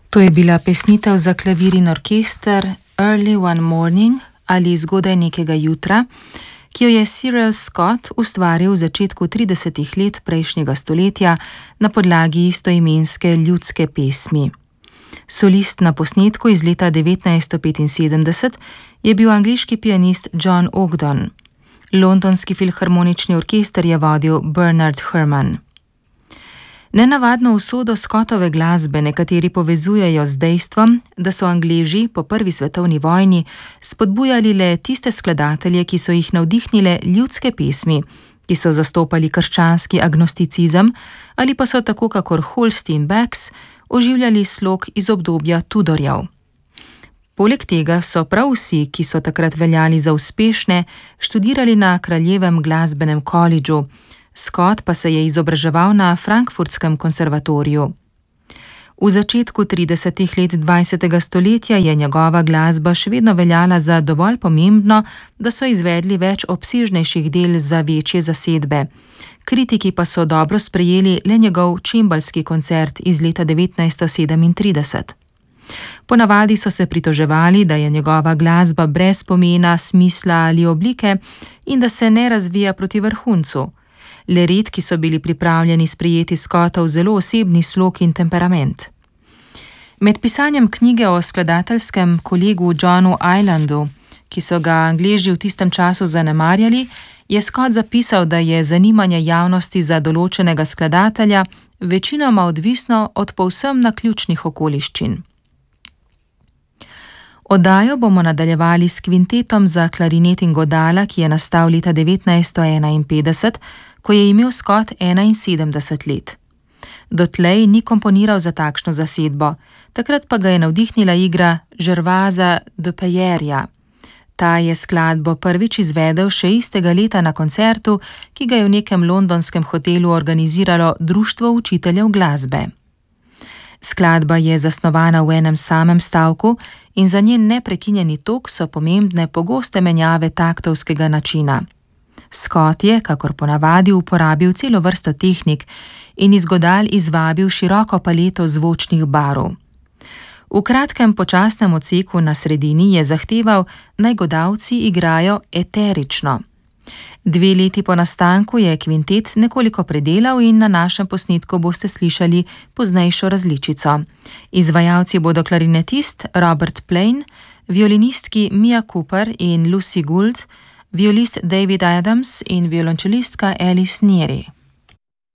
To je bila pesnitev za klavir in orkester Early One Morning ali Zgodaj nekega jutra, ki jo je Cyril Scott ustvaril v začetku 30. let prejšnjega stoletja na podlagi istoimenske ljudske pesmi. Solist na posnetku iz leta 1975 je bil angleški pianist John Ogdon. Londonski filharmonični orkester je vodil Bernard Herrmann. Nenavadno usodo Scottove glasbe nekateri povezujejo z dejstvom, da so Angleži po prvi svetovni vojni spodbujali le tiste skladatelje, ki so jih navdihnile ljudske pesmi, ki so zastopali krščanski agnosticizem ali pa so tako kakor Holstein Becks oživljali slog iz obdobja Tudorjev. Poleg tega so prav vsi, ki so takrat veljali za uspešne, študirali na Kraljevem glasbenem kolidžu, Scott pa se je izobraževal na Frankfurtskem konservatoriju. V začetku 30. let 20. stoletja je njegova glasba še vedno veljala za dovolj pomembno, da so izvedli več obsežnejših del za večje zasedbe. Kritiki pa so dobro sprejeli le njegov čimbalski koncert iz leta 1937. Ponavadi so se pritoževali, da je njegova glasba brez pomena, smisla ali oblike in da se ne razvija proti vrhuncu. Le redki so bili pripravljeni sprejeti Scottov zelo osebni slog in temperament. Med pisanjem knjige o skladateljskem kolegu Johnu Islandu, ki so ga Angleži v tistem času zanemarjali, je Scott zapisal, da je zanimanje javnosti za določenega skladatelja večinoma odvisno od povsem naključnih okoliščin. Oddajo bomo nadaljevali s kvintetom za klarinet in godala, ki je nastal leta 1951, ko je imel Scott 71 let. Dotlej ni komponiral za takšno zasedbo, takrat pa ga je navdihnila igra Gervasa de Peyerja. Ta je skladbo prvič izvedel še istega leta na koncertu, ki ga je v nekem londonskem hotelu organiziralo Društvo učiteljev glasbe. Skladba je zasnovana v enem samem stavku in za njen neprekinjeni tok so pomembne pogoste menjave taktovskega načina. Scott je, kakor ponavadi, uporabil celo vrsto tehnik in iz godal izvabil široko paleto zvočnih barv. V kratkem počasnem odseku na sredini je zahteval, naj godalci igrajo eterično. 2 leti po nastanku je kvintet nekoliko predelal in na našem posnetku boste slišali poznejšo različico. Izvajalci bodo klarinetist Robert Plain, violinistki Mia Cooper in Lucy Gould, violist David Adams in violončelistka Alice Neri.